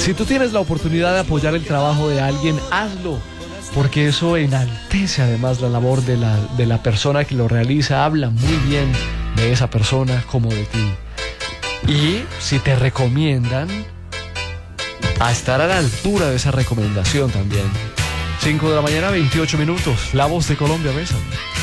Si tú tienes la oportunidad de apoyar el trabajo de alguien, hazlo, porque eso enaltece además la labor de la persona que lo realiza, habla muy bien de esa persona como de ti. Y si te recomiendan, a estar a la altura de esa recomendación también. 5 de la mañana, 28 minutos. La Voz de Colombia, bésame.